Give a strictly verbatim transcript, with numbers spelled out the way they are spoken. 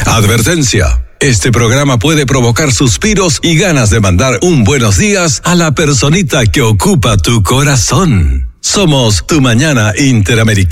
Advertencia. Este programa puede provocar suspiros y ganas de mandar un buenos días a la personita que ocupa tu corazón. Somos Tu Mañana Interamericana.